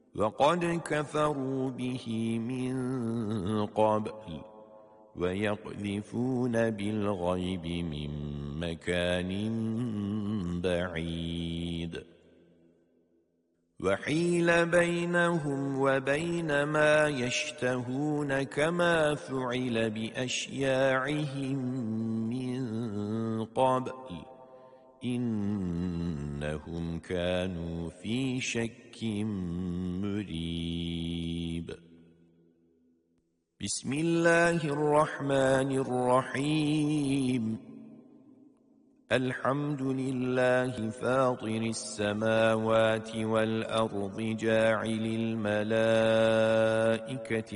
وقد كفروا به من قبل ويقذفون بالغيب من مكان بعيد وحيل بينهم وبين ما يشتهون كما فعل بأشياعهم من قبل إنهم كانوا في شك مريب بسم الله الرحمن الرحيم الحمد لله فاطر السماوات والأرض جاعل الملائكة